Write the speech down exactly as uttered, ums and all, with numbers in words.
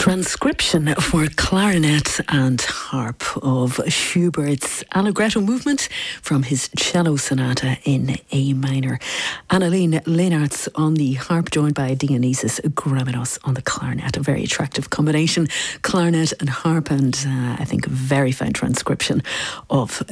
Transcription for clarinet and harp of Schubert's Allegretto movement from his cello sonata in A minor. Annalene Leenaerts on the harp, joined by Dionysius Gramenos on the clarinet. A very attractive combination, clarinet and harp, and uh, I think a very fine transcription of